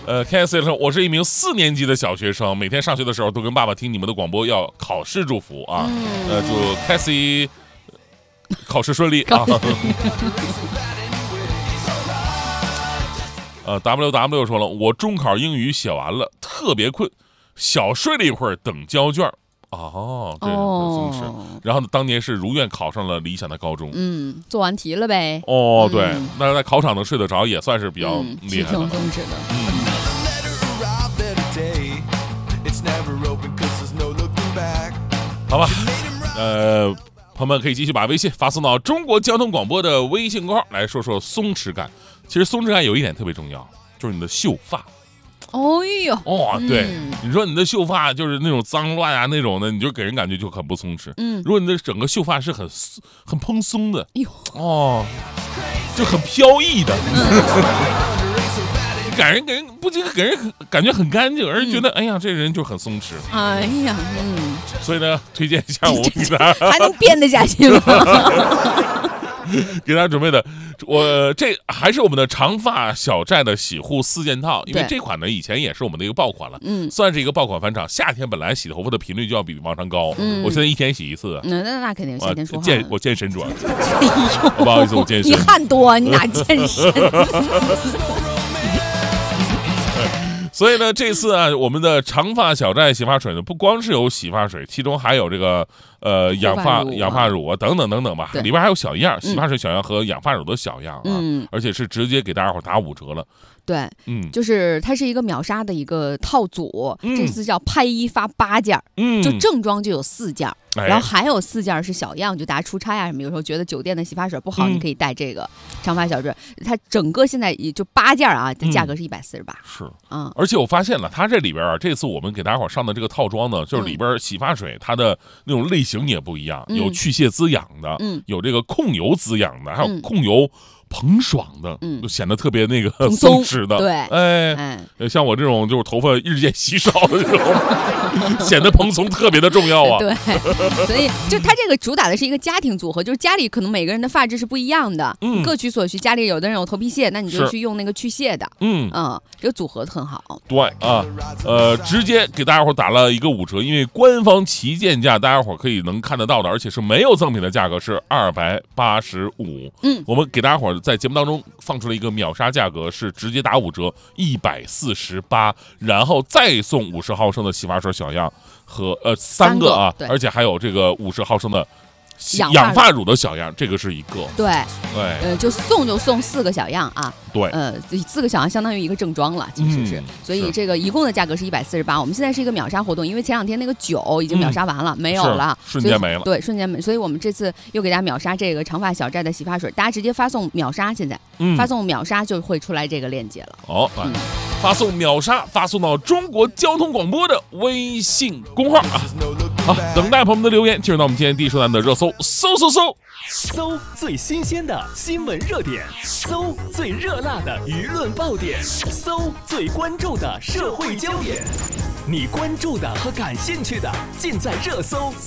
Cassie 说，我是一名4年级的小学生，每天上学的时候都跟爸爸听你们的广播，要考试祝福啊。祝 Cassie 考试顺利啊。WW 说了，我中考英语写完了，特别困，小睡了一会儿等交卷。哦，这是松弛。然后呢，当年是如愿考上了理想的高中。 做完题了呗。 哦，对，那在考场能睡得着，也算是比较厉害的。 挺松弛的。 好吧，朋友们可以继续把微信发送到中国交通广播的微信公号，来说说松弛感。其实松弛感有一点特别重要，就是你的秀发。对，你说你的秀发就是那种脏乱啊那种的，你就给人感觉就很不松弛。如果你的整个秀发是很蓬松的，就很飘逸的，给人不仅给人感觉很干净，而是觉得哎呀这人就很松弛。所以呢，推荐一下我给大家还能编得下去吗？ 给大家准备的，这还是我们的长发小寨的洗护4件套，因为这款呢以前也是我们的一个爆款了，算是一个爆款返场。夏天本来洗头发的频率就要比往常高，我现在一天洗一次。 那肯定夏天说我健身主要是，不好意思，我健身。 你汗多，你哪健身？ 所以呢，这次啊，我们的长发小寨洗发水呢，不光是有洗发水，其中还有这个养发乳啊，等等等等吧，里边还有小样，洗发水小样和养发乳的小样啊，而且是直接给大家伙打5折了。 对，就是它是一个秒杀的一个套组，这次叫拍1发8件，就正装就有4件，然后还有4件是小样，就大家出差啊什么，有时候觉得酒店的洗发水不好，你可以带这个长发小寨。它整个现在也就8件啊，价格是148。 是而且我发现了，它这里边啊，这次我们给大家伙上的这个套装呢，就是里边洗发水它的那种类型也不一样，有去屑滋养的，有这个控油滋养的，还有控油蓬爽的，就显得特别那个松弛的。 对， 像我这种就是头发日渐稀少的这种，显得蓬松特别的重要啊。 对，所以就它这个主打的是一个家庭组合，就是家里可能每个人的发质是不一样的，各取所需。家里有的人有头皮屑，那你就去用那个去屑的。这个组合很好。 对啊，直接给大家伙打了一个5折，因为官方旗舰价大家伙可以能看得到的，而且是没有赠品的价格是285。我们给大家伙在节目当中放出了一个秒杀价格，是直接打5折148，然后再送50毫升的洗发水小样和3个啊，而且还有这个50毫升的养发乳的小样，这个是一个。 对，就送4个小样啊。 对 ，4个小样相当于一个正装了，其实是。所以这个一共的价格是148。我们现在是一个秒杀活动，因为前2天那个酒已经秒杀完了，没有了， 瞬间没了。 对，瞬间没。所以我们这次又给大家秒杀这个长发小寨的洗发水，大家直接发送秒杀，现在发送秒杀就会出来这个链接了。 发送秒杀，发送到中国交通广播的微信公号啊。好，等待朋友们的留言，进入到我们今天第一首单的热搜， 搜最新鲜的新闻热点，搜最热辣的舆论爆点，搜最关注的社会焦点，你关注的和感兴趣的尽在热搜。